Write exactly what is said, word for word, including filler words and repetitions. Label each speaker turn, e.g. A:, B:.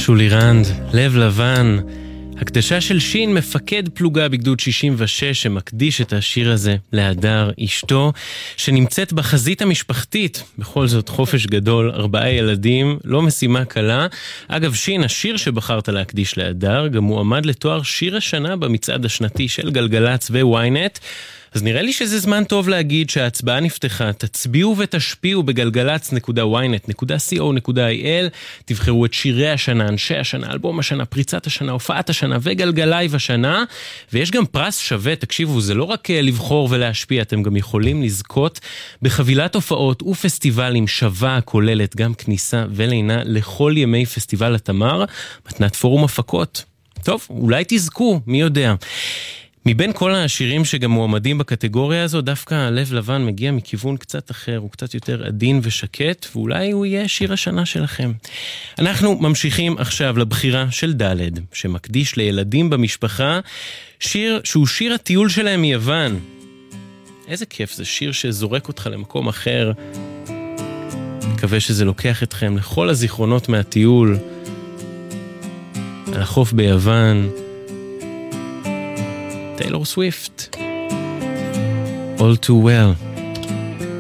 A: שולי רנד, לב לבן, הקדשה של שין, מפקד פלוגה בגדוד שישים ושש, שמקדיש את השיר הזה להדר אשתו, שנמצאת בחזית המשפחתית. בכל זאת חופש גדול, ארבעה ילדים, לא משימה קלה. אגב שין, השיר שבחרת להקדיש להדר, גם מועמד לתואר שיר השנה במצעד השנתי של גלגלץ וויינט. אז נראה לי שזה זמן טוב להגיד שההצבעה נפתחה. תצביעו ותשפיעו בגלגלץ נקודה וויינט נקודה סי או נקודה איי אל. תבחרו את שירי השנה, אנשי השנה, אלבום השנה, פריצת השנה, הופעת השנה וגלגלייב השנה. ויש גם פרס שווה, תקשיבו, זה לא רק לבחור ולהשפיע, אתם גם יכולים לזכות בחבילת הופעות ופסטיבלים שווה, כוללת גם כניסה ולינה לכל ימי פסטיבל התמר, מתנת פורום הפקות. טוב, אולי תזכו, מי יודע. מבין כל השירים שגם מועמדים בקטגוריה הזו, דווקא לב לבן מגיע מכיוון קצת אחר, הוא קצת יותר עדין ושקט, ואולי הוא יהיה שיר השנה שלכם. אנחנו ממשיכים עכשיו לבחירה של דלת, שמקדיש לילדים במשפחה, שיר שהוא שיר הטיול שלהם מיוון. איזה כיף, זה שיר שזורק אותך למקום אחר. מקווה שזה לוקח אתכם לכל הזיכרונות מהטיול, על החוף ביוון. Taylor Swift, All Too Well.